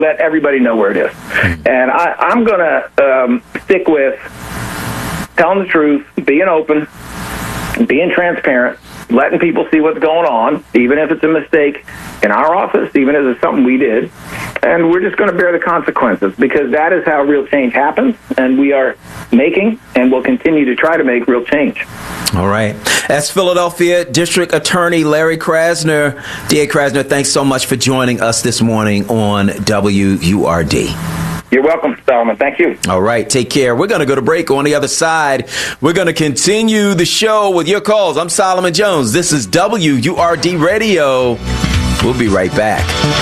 let everybody know where it is. And I'm going to stick with telling the truth, being open, being transparent, letting people see what's going on, even if it's a mistake in our office, even if it's something we did. And we're just going to bear the consequences, because that is how real change happens. And we are making and will continue to try to make real change. All right. That's Philadelphia District Attorney Larry Krasner. D.A. Krasner, thanks so much for joining us this morning on WURD. You're welcome, Solomon. Thank you. All right. Take care. We're going to go to break. On the other side, we're going to continue the show with your calls. I'm Solomon Jones. This is WURD Radio. We'll be right back.